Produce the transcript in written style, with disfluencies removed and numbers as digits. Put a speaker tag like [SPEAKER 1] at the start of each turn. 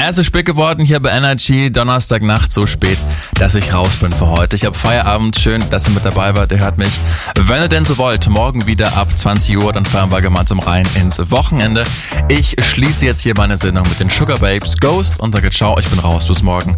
[SPEAKER 1] Es ist spät geworden hier bei Energy, Donnerstagnacht, so spät, dass ich raus bin für heute. Ich habe Feierabend, schön, dass ihr mit dabei wart. Ihr hört mich, wenn ihr denn so wollt, morgen wieder ab 20 Uhr, dann fahren wir gemeinsam rein ins Wochenende. Ich schließe jetzt hier meine Sendung mit den Sugar Babes Ghost und sage ciao, ich bin raus, bis morgen.